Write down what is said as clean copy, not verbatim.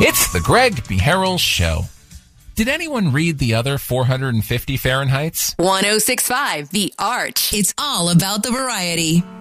It's the Greg Beharrell Show. Did anyone read the other 450 Fahrenheits? 1065, The Arch. It's all about the variety.